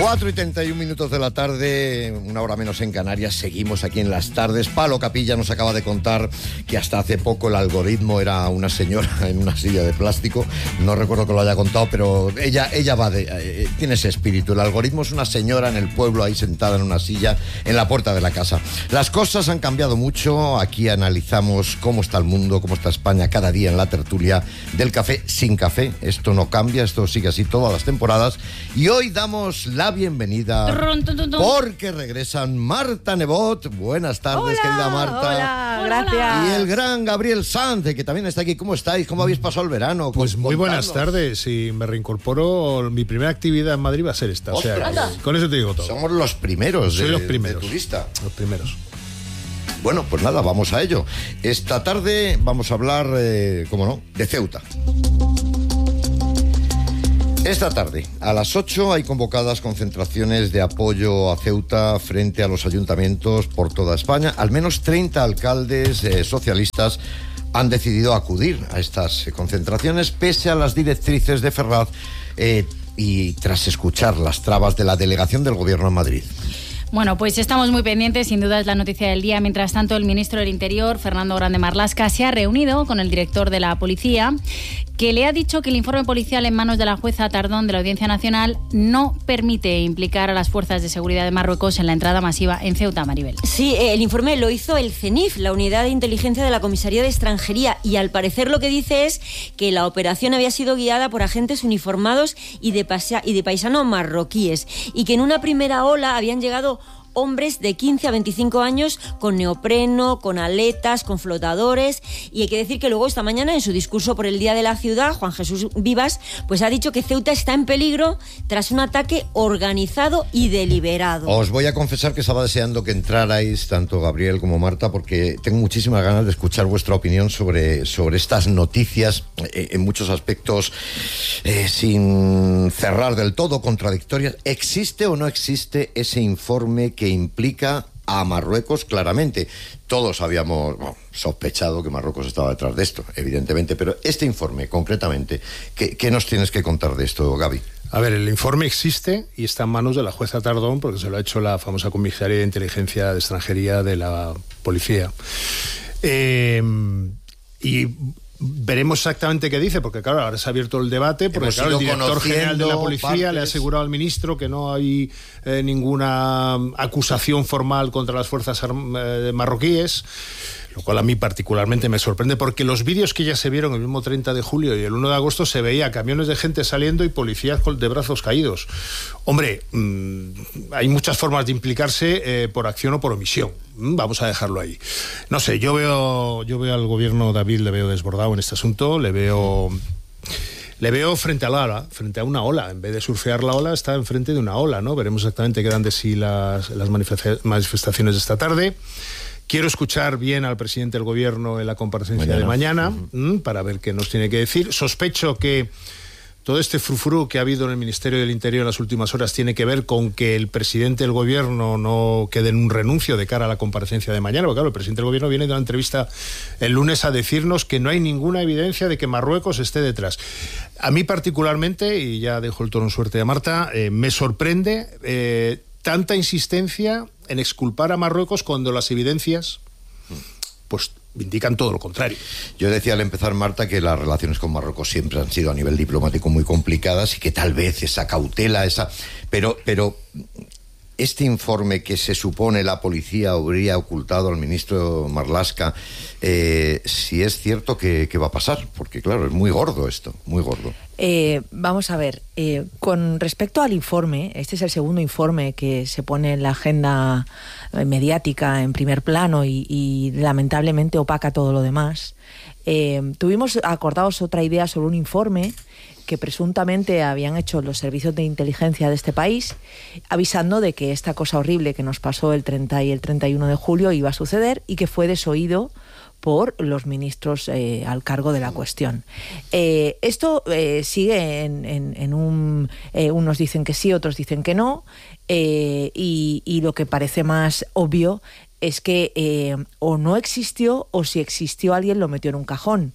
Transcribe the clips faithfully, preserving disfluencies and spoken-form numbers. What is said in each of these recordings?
cuatro y treinta y un minutos de la tarde, una hora menos en Canarias, seguimos aquí en Las Tardes. Palo Capilla nos acaba de contar que hasta hace poco el algoritmo era una señora en una silla de plástico. No recuerdo que lo haya contado, pero ella, ella va de, eh, tiene ese espíritu. El algoritmo es una señora en el pueblo ahí sentada en una silla en la puerta de la casa. Las cosas han cambiado mucho. Aquí analizamos cómo está el mundo, cómo está España cada día en la tertulia del café sin café. Esto no cambia, esto sigue así todas las temporadas. Y hoy damos la bienvenida porque regresan Marta Nebot. Buenas tardes, hola, querida Marta. Hola, gracias. Y el gran Gabriel Sanz, que también está aquí. ¿Cómo estáis? ¿Cómo habéis pasado el verano? Pues muy Contanos. buenas tardes. Y me reincorporo. Mi primera actividad en Madrid va a ser esta. O sea, con eso te digo todo. Somos los primeros. Soy de, los primeros. de turista. Los primeros. Bueno, pues nada, vamos a ello. Esta tarde vamos a hablar, eh, ¿cómo no?, de Ceuta. Esta tarde, a las ocho, hay convocadas concentraciones de apoyo a Ceuta frente a los ayuntamientos por toda España. Al menos treinta alcaldes eh, socialistas han decidido acudir a estas eh, concentraciones, pese a las directrices de Ferraz eh, y tras escuchar las trabas de la delegación del Gobierno en Madrid. Bueno, pues estamos muy pendientes, sin duda es la noticia del día. Mientras tanto, el ministro del Interior, Fernando Grande Marlaska, se ha reunido con el director de la policía, que le ha dicho que el informe policial en manos de la jueza Tardón de la Audiencia Nacional no permite implicar a las fuerzas de seguridad de Marruecos en la entrada masiva en Ceuta, Maribel. Sí, el informe lo hizo el CENIF, la Unidad de Inteligencia de la Comisaría de Extranjería, y al parecer lo que dice es que la operación había sido guiada por agentes uniformados y de, pasa- y de paisanos marroquíes, y que en una primera ola habían llegado hombres de quince a veinticinco años con neopreno, con aletas, con flotadores, y hay que decir que luego esta mañana en su discurso por el Día de la Ciudad, Juan Jesús Vivas pues ha dicho que Ceuta está en peligro tras un ataque organizado y deliberado. Os voy a confesar que estaba deseando que entrarais tanto Gabriel como Marta, porque tengo muchísimas ganas de escuchar vuestra opinión sobre, sobre estas noticias, eh, en muchos aspectos eh, sin cerrar del todo, contradictorias. ¿Existe o no existe ese informe que implica a Marruecos claramente? Todos habíamos bueno, sospechado que Marruecos estaba detrás de esto, evidentemente, pero este informe, concretamente, ¿qué, qué nos tienes que contar de esto, Gaby? A ver, el informe existe y está en manos de la jueza Tardón, porque se lo ha hecho la famosa comisaria de inteligencia de extranjería de la policía. Eh, y veremos exactamente qué dice, porque claro, ahora se ha abierto el debate, porque Hemos claro, el ido director general de la policía partes. le ha asegurado al ministro que no hay eh, ninguna acusación formal contra las fuerzas eh, marroquíes, lo cual a mí particularmente me sorprende, porque los vídeos que ya se vieron el mismo treinta de julio y el uno de agosto se veía camiones de gente saliendo y policías de brazos caídos. Hombre, mmm, hay muchas formas de implicarse eh, por acción o por omisión. Mm, vamos a dejarlo ahí. No sé, yo veo, yo veo al gobierno, David, le veo desbordado en este asunto, le veo... Le veo frente a la ola, frente a una ola. En vez de surfear la ola, está enfrente de una ola, ¿no? Veremos exactamente qué dan de sí las, las manifestaciones de esta tarde. Quiero escuchar bien al presidente del gobierno en la comparecencia mañana. de mañana, uh-huh. para ver qué nos tiene que decir. Sospecho que todo este frufru que ha habido en el Ministerio del Interior en las últimas horas tiene que ver con que el presidente del gobierno no quede en un renuncio de cara a la comparecencia de mañana, porque claro, el presidente del gobierno viene de una entrevista el lunes a decirnos que no hay ninguna evidencia de que Marruecos esté detrás. A mí particularmente, y ya dejo el turno en suerte a Marta, eh, me sorprende eh, tanta insistencia en exculpar a Marruecos cuando las evidencias pues indican todo lo contrario. Yo decía al empezar, Marta, que las relaciones con Marruecos siempre han sido a nivel diplomático muy complicadas y que tal vez esa cautela, esa... Pero, pero este informe que se supone la policía habría ocultado al ministro Marlaska, eh, si es cierto, que, que va a pasar, porque claro, es muy gordo esto, muy gordo. Eh, vamos a ver, eh, con respecto al informe, este es el segundo informe que se pone en la agenda mediática en primer plano y, y lamentablemente opaca todo lo demás. Eh, tuvimos acordados otra idea sobre un informe que presuntamente habían hecho los servicios de inteligencia de este país, avisando de que esta cosa horrible que nos pasó el treinta y el treinta y uno de julio iba a suceder y que fue desoído por los ministros eh, al cargo de la cuestión. Eh, esto eh, sigue en, en, en un... Eh, unos dicen que sí, otros dicen que no, eh, y, y lo que parece más obvio es que eh, o no existió o si existió alguien lo metió en un cajón,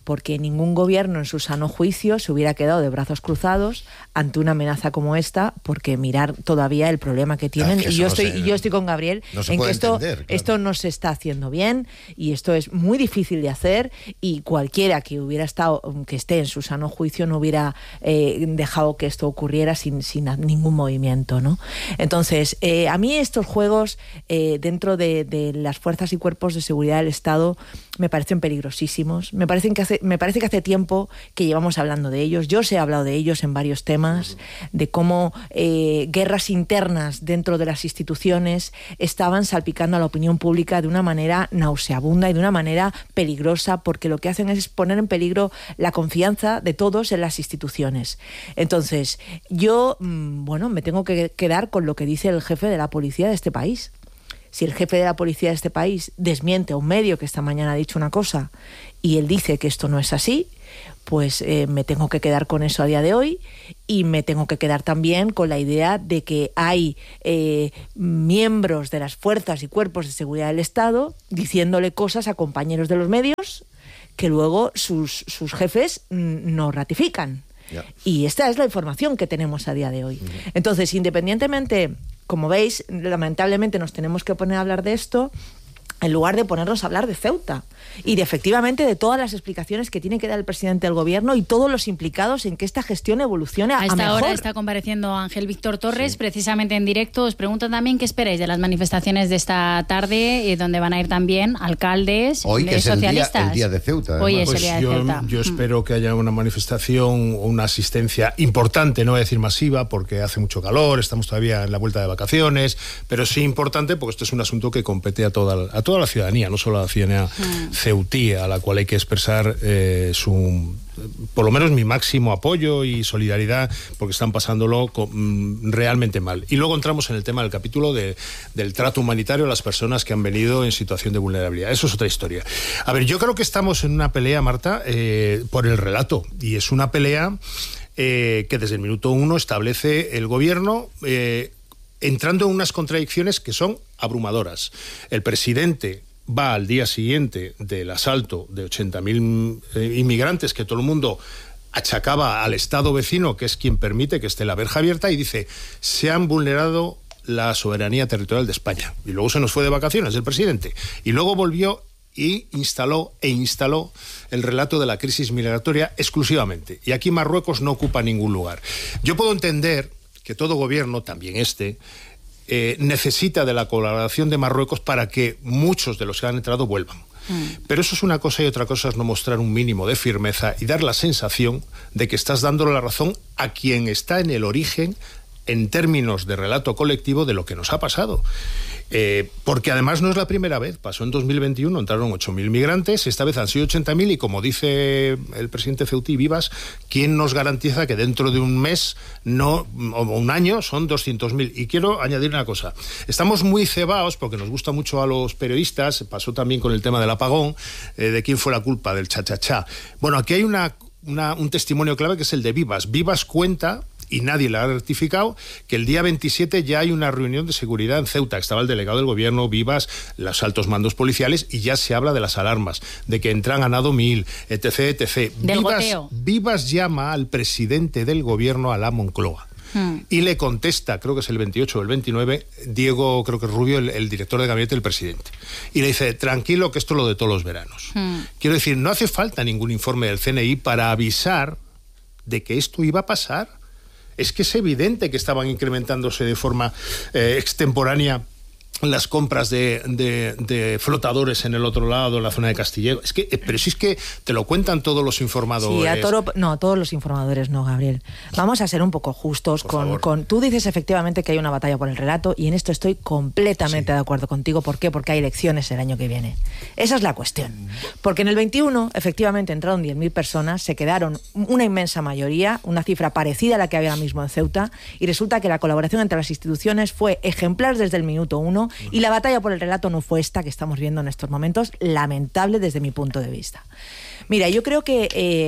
porque ningún gobierno en su sano juicio se hubiera quedado de brazos cruzados ante una amenaza como esta, porque mirar todavía el problema que tienen. Claro, que y yo no estoy, se, y yo estoy con Gabriel no se en puede que esto, entender, claro. esto no se está haciendo bien y esto es muy difícil de hacer, y cualquiera que hubiera estado, que esté en su sano juicio, no hubiera eh, dejado que esto ocurriera sin, sin ningún movimiento, ¿no? Entonces, eh, a mí estos juegos eh, dentro de, de las fuerzas y cuerpos de seguridad del Estado me parecen peligrosísimos. Me parecen que hace, me parece que hace tiempo que llevamos hablando de ellos. Yo os he hablado de ellos en varios temas, de cómo eh, guerras internas dentro de las instituciones estaban salpicando a la opinión pública de una manera nauseabunda y de una manera peligrosa, porque lo que hacen es poner en peligro la confianza de todos en las instituciones. Entonces, yo, bueno, me tengo que quedar con lo que dice el jefe de la policía de este país. Si el jefe de la policía de este país desmiente a un medio que esta mañana ha dicho una cosa y él dice que esto no es así, pues eh, me tengo que quedar con eso a día de hoy, y me tengo que quedar también con la idea de que hay eh, miembros de las fuerzas y cuerpos de seguridad del Estado diciéndole cosas a compañeros de los medios que luego sus, sus jefes no ratifican. Yeah. Y esta es la información que tenemos a día de hoy. Uh-huh. Entonces, independientemente, como veis, lamentablemente nos tenemos que poner a hablar de esto en lugar de ponernos a hablar de Ceuta y de efectivamente de todas las explicaciones que tiene que dar el presidente del gobierno y todos los implicados en que esta gestión evolucione a, a esta a mejor. hora está compareciendo Ángel Víctor Torres, sí. precisamente en directo. Os pregunto también qué esperáis de las manifestaciones de esta tarde, eh, donde van a ir también alcaldes, hoy que es socialistas. El día, el día de Ceuta. Hoy es pues el día de yo, Ceuta. Yo espero que haya una manifestación o una asistencia importante, no voy a decir masiva, porque hace mucho calor, estamos todavía en la vuelta de vacaciones, pero sí importante porque esto es un asunto que compete a toda, a toda la ciudadanía, no solo a la ciudadanía mm. ceutí, a la cual hay que expresar eh, su, por lo menos mi máximo apoyo y solidaridad, porque están pasándolo con, realmente mal. Y luego entramos en el tema del capítulo de, del trato humanitario a las personas que han venido en situación de vulnerabilidad. Eso es otra historia. A ver, yo creo que estamos en una pelea, Marta, eh, por el relato, y es una pelea eh, que desde el minuto uno establece el gobierno, eh, entrando en unas contradicciones que son abrumadoras. El presidente va al día siguiente del asalto de ochenta mil eh, inmigrantes que todo el mundo achacaba al Estado vecino, que es quien permite que esté la verja abierta, y dice, se han vulnerado la soberanía territorial de España. Y luego se nos fue de vacaciones el presidente. Y luego volvió y instaló e instaló el relato de la crisis migratoria exclusivamente. Y aquí Marruecos no ocupa ningún lugar. Yo puedo entender que todo gobierno, también este, Eh, necesita de la colaboración de Marruecos para que muchos de los que han entrado vuelvan. Mm. Pero eso es una cosa, y otra cosa es no mostrar un mínimo de firmeza y dar la sensación de que estás dándole la razón a quien está en el origen, en términos de relato colectivo, de lo que nos ha pasado. Eh, porque además no es la primera vez. Pasó en dos mil veintiuno, entraron ocho mil migrantes, esta vez han sido ochenta mil, y como dice el presidente ceutí, Vivas, ¿quién nos garantiza que dentro de un mes no, o un año son doscientos mil? Y quiero añadir una cosa, estamos muy cebados, porque nos gusta mucho a los periodistas, pasó también con el tema del apagón, eh, de quién fue la culpa, del cha-cha-cha. Bueno, aquí hay una, una, un testimonio clave que es el de Vivas. Vivas cuenta, y nadie le ha rectificado, que el día veintisiete ya hay una reunión de seguridad en Ceuta. Estaba el delegado del gobierno, Vivas, los altos mandos policiales, y ya se habla de las alarmas, de que entran a nado mil, etc, etcétera. Del Vivas, goteo. Vivas llama al presidente del gobierno, a la Moncloa, hmm. y le contesta, creo que es el veintiocho o el veintinueve, Diego, creo que es Rubio, el, el director de gabinete del presidente, y le dice, tranquilo, que esto es lo de todos los veranos. Hmm. Quiero decir, no hace falta ningún informe del C N I para avisar de que esto iba a pasar. Es que es evidente que estaban incrementándose de forma eh, extemporánea las compras de, de, de flotadores en el otro lado, en la zona de Castillejo. Es que, pero si es que te lo cuentan todos los informadores. Sí, a toro, no, todos los informadores no, Gabriel. Vamos a ser un poco justos con, con... Tú dices efectivamente que hay una batalla por el relato, y en esto estoy completamente sí. de acuerdo contigo. ¿Por qué? Porque hay elecciones el año que viene. Esa es la cuestión. Porque en el veintiuno, efectivamente, entraron diez mil personas, se quedaron una inmensa mayoría, una cifra parecida a la que había ahora mismo en Ceuta, y resulta que la colaboración entre las instituciones fue ejemplar desde el minuto uno, y la batalla por el relato no fue esta que estamos viendo en estos momentos, lamentable desde mi punto de vista. Mira, yo creo que eh,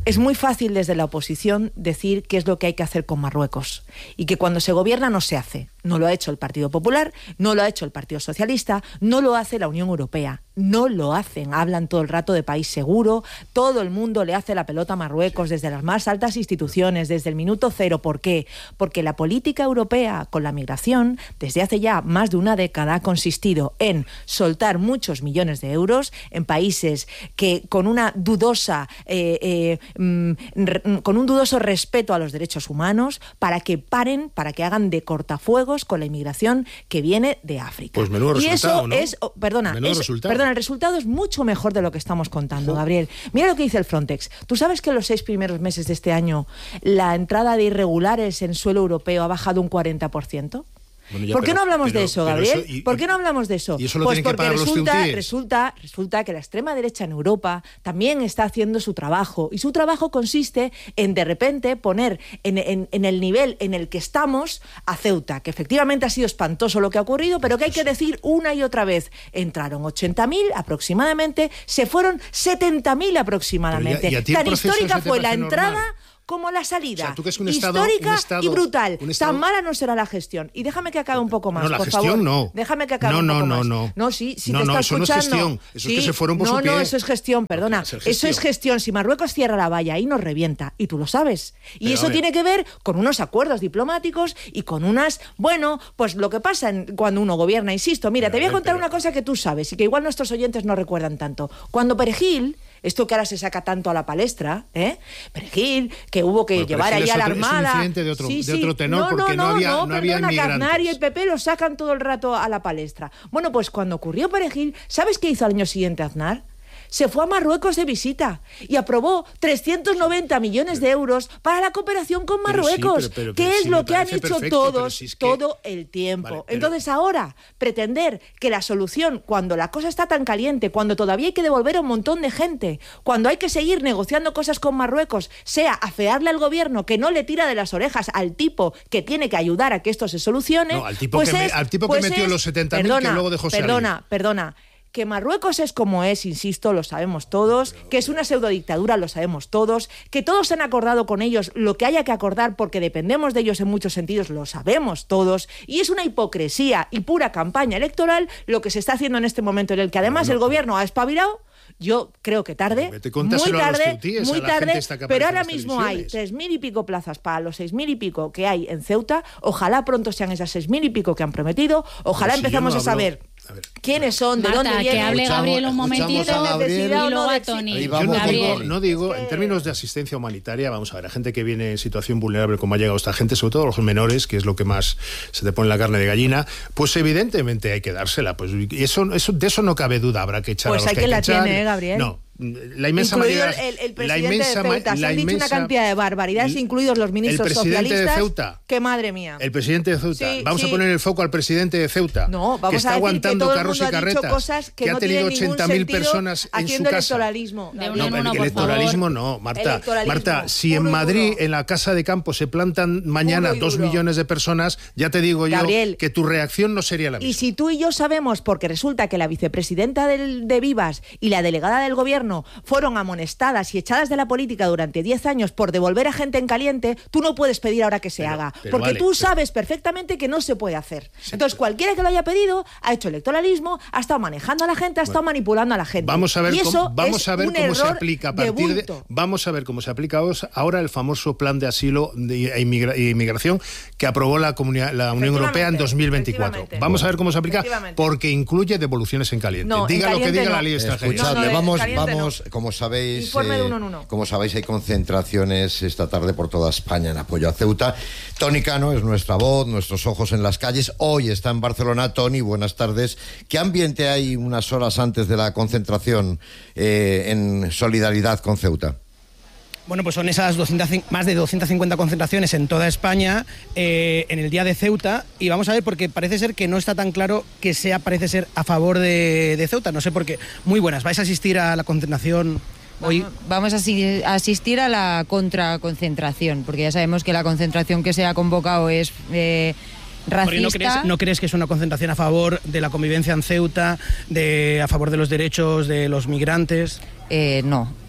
Es muy fácil desde la oposición decir qué es lo que hay que hacer con Marruecos y que cuando se gobierna no se hace. No lo ha hecho el Partido Popular, no lo ha hecho el Partido Socialista, no lo hace la Unión Europea. No lo hacen, hablan todo el rato de país seguro, todo el mundo le hace la pelota a Marruecos desde las más altas instituciones, desde el minuto cero. ¿Por qué? Porque la política europea con la migración desde hace ya más de una década ha consistido en soltar muchos millones de euros en países que con una dudosa, eh, eh, mm, re, con un dudoso respeto a los derechos humanos, para que paren, para que hagan de cortafuegos con la inmigración que viene de África. Pues menudo y resultado, eso ¿no? es, oh, perdona, Menudo es, resultado. perdona, el resultado es mucho mejor de lo que estamos contando, Gabriel. Mira lo que dice el Frontex. ¿Tú sabes que en los seis primeros meses de este año la entrada de irregulares en suelo europeo ha bajado un cuarenta por ciento? Bueno, ya, ¿Por qué pero, no hablamos pero, de eso, pero Gabriel? eso, y, ¿Por qué no hablamos de eso? ¿Y eso lo pues tienen que porque pagar los resulta, ceutíes? resulta, resulta que la extrema derecha en Europa también está haciendo su trabajo. Y su trabajo consiste en, de repente, poner en, en, en el nivel en el que estamos a Ceuta, que efectivamente ha sido espantoso lo que ha ocurrido, pero que hay que decir una y otra vez. Entraron ochenta mil aproximadamente, se fueron setenta mil aproximadamente. Pero ya- y a ti el Tan proceso histórica ese te fue la parece entrada normal. como la salida. O sea, tú que es un estado- histórica un estado- y brutal. un estado- Tan mala no será la gestión. Y déjame que acabe un poco más, No, la por gestión favor. no. Déjame que acabe No, un no, poco no, más. no. No, sí, si No, te no, está eso no es escuchando. gestión. Eso es que Sí, se fueron por no, su pie. No, eso es gestión, perdona. No puede ser Eso es gestión. gestión. Si Marruecos cierra la valla, ahí nos revienta. Y tú lo sabes. Y Pero, eso a ver. tiene que ver con unos acuerdos diplomáticos y con unas... Bueno, pues lo que pasa en- cuando uno gobierna, insisto. Mira, Pero, te voy a a ver, contar pero- una cosa que tú sabes y que igual nuestros oyentes no recuerdan tanto. Cuando Perejil... Esto que ahora se saca tanto a la palestra, ¿eh? Perejil, que hubo que Bueno, llevar Perejil ahí a es la otro- es un Armada. incidente de otro- de otro tenor, porque no había- no había perdona, que inmigrantes. Aznar y el P P lo sacan todo el rato a la palestra. Bueno, pues cuando ocurrió Perejil, ¿sabes qué hizo al año siguiente Aznar? Se fue a Marruecos de visita y aprobó trescientos noventa millones de euros para la cooperación con Pero sí, Marruecos, pero- pero- que pero es sí, lo me que han parece hecho perfecto, pero todos si es que- todo el tiempo. Vale, pero- Entonces ahora, pretender que la solución, cuando la cosa está tan caliente, cuando todavía hay que devolver a un montón de gente, cuando hay que seguir negociando cosas con Marruecos, sea afearle al gobierno que no le tira de las orejas al tipo que tiene que ayudar a que esto se solucione, No, al tipo pues que me- es- al tipo que pues metió es- los setenta mil que perdona, luego dejó salir. Perdona, perdona. Que Marruecos es como es, insisto, lo sabemos todos, que es una pseudodictadura, lo sabemos todos, que todos han acordado con ellos lo que haya que acordar porque dependemos de ellos en muchos sentidos, lo sabemos todos, y es una hipocresía y pura campaña electoral lo que se está haciendo en este momento en el que además No, no. el gobierno ha espabilado. Yo creo que tarde, Vete, muy contárselo a los tarde, ceutíes, muy a la gente tarde, esta que pero aparece ahora en las mismo hay televisiones. tres mil y pico plazas para los seis mil y pico que hay en Ceuta. Ojalá pronto sean esas seis mil y pico que han prometido. Ojalá Pero si yo empezamos no a hablo- saber a ver, quiénes son, de Marta, dónde que vienen. hable Escuchamos- Gabriel un escuchamos momentito a Gabriel. y luego a Ahí Tony. Ahí Yo vamos, no Gabriel. digo, no digo, en términos de asistencia humanitaria, vamos a ver, a gente que viene en situación vulnerable, como ha llegado esta gente, sobre todo los menores, que es lo que más se te pone en la carne de gallina, pues evidentemente hay que dársela. Pues y eso, eso, de eso no cabe duda, habrá que echar Pues a los hay que quien hay la que echar. tiene, ¿eh, Gabriel? No. La inmensa Incluido mayoría el, el, el la presidente inmensa de ma- Ceuta. Se la han dicho una inmensa- cantidad de barbaridades, incluidos los ministros el presidente socialistas. de Ceuta, ¡Qué madre mía! el presidente de Ceuta, Sí, vamos sí. a poner el foco al presidente de Ceuta, No, vamos que está a decir aguantando que todo el carros y mundo ha dicho carretas, cosas que, que no ha tenido tienen ningún ochenta mil sentido personas en su haciendo casa. electoralismo. De Gabriel. una en No, una, el por electoralismo favor. no, Marta. Electoralismo, Marta, si puro en y Madrid, duro. en la Casa de Campo, se plantan mañana Puro y dos duro. millones de personas, ya te digo yo Gabriel, que tu reacción no sería la misma. Y si tú y yo sabemos, porque resulta que la vicepresidenta del, de Vivas y la delegada del gobierno fueron amonestadas y echadas de la política durante diez años por devolver a gente en caliente, tú no puedes pedir ahora que se Pero- haga. pero porque vale, tú pero- sabes perfectamente que no se puede hacer. Entonces, cualquiera que lo haya pedido ha hecho electoralismo, ha estado manejando a la gente, ha estado manipulando a la gente. Vamos a ver y cómo, eso vamos es a ver un cómo se error aplica a de partir de, bulto. vamos a ver cómo se aplica ahora el famoso plan de asilo de, e inmigra- e inmigración que aprobó la comunidad, la Unión Europea en dos mil veinticuatro. Efectivamente. Vamos a ver cómo se aplica Efectivamente. porque incluye devoluciones en caliente. No, en diga lo que caliente diga no. la ley extranjera. Escuchadle, No, no, de vamos, caliente vamos, como sabéis, Informe de uno en uno. como sabéis, hay concentraciones esta tarde por toda España en apoyo a Ceuta. Tony Cano es nuestra voz, nuestros ojos en las calles. Hoy está en Barcelona. Tony, buenas tardes. ¿Qué ambiente hay unas horas antes de la concentración eh, en solidaridad con Ceuta? Bueno, pues son esas doscientas, más de doscientas cincuenta concentraciones en toda España eh, en el día de Ceuta, y vamos a ver porque parece ser que no está tan claro que sea, parece ser a favor de, de Ceuta, no sé por qué. Muy buenas, ¿vais a asistir a la concentración hoy? Vamos a asi- a asistir a la contraconcentración, porque ya sabemos que la concentración que se ha convocado es eh, Porque racista. ¿no crees, ¿No crees que es una concentración a favor de la convivencia en Ceuta, de, a favor de los derechos de los migrantes? Eh, no.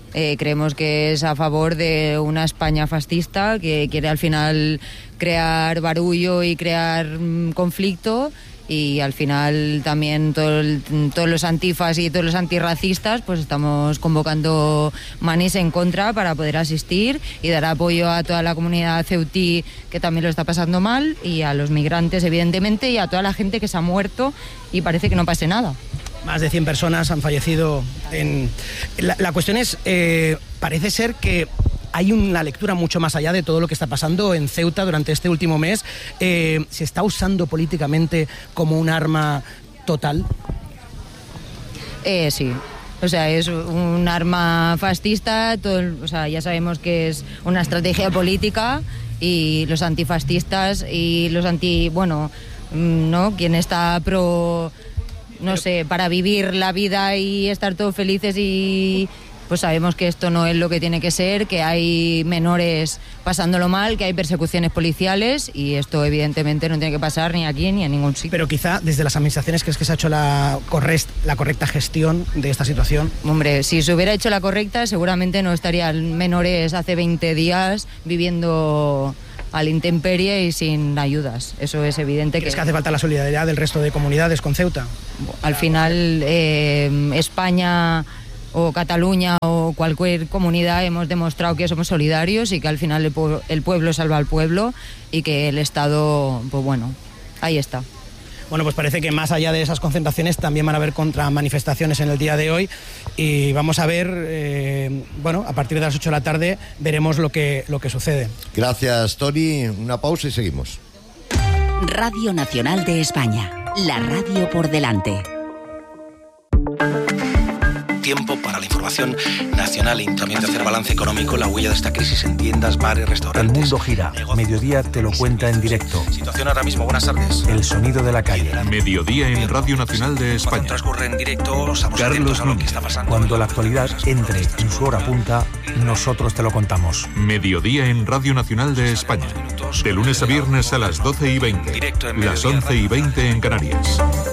Eh, creemos que es a favor de una España fascista que quiere al final crear barullo y crear mm, conflicto, y al final también todo el, todos los antifas y todos los antirracistas pues estamos convocando manís en contra para poder asistir y dar apoyo a toda la comunidad ceutí que también lo está pasando mal, y a los migrantes evidentemente, y a toda la gente que se ha muerto y parece que no pase nada. Más de cien personas han fallecido. En... La, la cuestión es, eh, parece ser que hay una lectura mucho más allá de todo lo que está pasando en Ceuta durante este último mes. Eh, ¿Se está usando políticamente como un arma total? Eh, sí. O sea, es un arma fascista, todo, o sea, ya sabemos que es una estrategia política, y los antifascistas y los anti... Bueno, ¿no? Quien está pro... no sé, para vivir la vida y estar todos felices, y pues sabemos que esto no es lo que tiene que ser, que hay menores pasándolo mal, que hay persecuciones policiales, y esto evidentemente no tiene que pasar ni aquí ni en ningún sitio. Pero quizá desde las administraciones, ¿crees que se ha hecho la, correct, la correcta gestión de esta situación? Hombre, si se hubiera hecho la correcta, seguramente no estarían menores hace veinte días viviendo a la intemperie y sin ayudas. Eso es evidente. ¿Crees que... que hace falta la solidaridad del resto de comunidades con Ceuta? Al final, eh, España o Cataluña o cualquier comunidad hemos demostrado que somos solidarios, y que al final el, pu- el pueblo salva al pueblo, y que el Estado, pues bueno, ahí está. Bueno, pues parece que más allá de esas concentraciones también van a haber contramanifestaciones en el día de hoy, y vamos a ver, eh, bueno, a partir de las ocho de la tarde veremos lo que, lo que sucede. Gracias, Tony. Una pausa y seguimos. Radio Nacional de España, la radio por delante. Tiempo para la información nacional y también de hacer balance económico, la huella de esta crisis en tiendas, bares, restaurantes. El mundo gira. Negocios. Mediodía te lo cuenta en directo. Situación ahora mismo. Buenas tardes. El sonido de la calle. Mediodía en Radio Nacional de España. Cuando transcurre en directo, estamos atentos a lo que está pasando. Cuando la actualidad entre en su hora punta, nosotros te lo contamos. Mediodía en Radio Nacional de España. De lunes a viernes a las doce y veinte. Las once y veinte en Canarias.